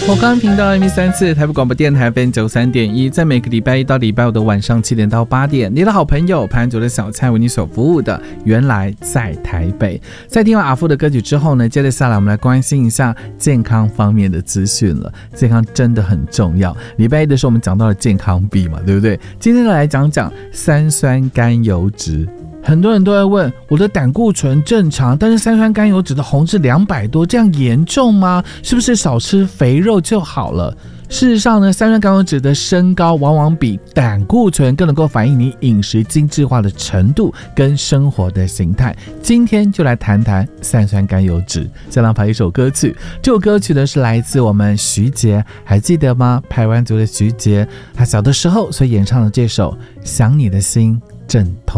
我刚频道 M3 次台北广播电台 FM93.1，在每个礼拜一到礼拜五的晚上7点到8点，你的好朋友潘卓的小菜为你所服务的原来在台北。在听完阿富的歌曲之后呢，接着下来我们来关心一下健康方面的资讯了。健康真的很重要。礼拜一的时候我们讲到了健康币嘛，对不对？今天来讲讲三酸甘油酯。很多人都在问，我的胆固醇正常，但是三酸甘油酯的红是200多，这样严重吗？是不是少吃肥肉就好了？事实上呢，三酸甘油酯的升高往往比胆固醇更能够反映你饮食精致化的程度跟生活的形态。今天就来谈谈三酸甘油酯。先来排一首歌曲，这首歌曲呢是来自我们徐杰，还记得吗？排湾族的徐杰，他小的时候所演唱的这首《想你的心正痛》。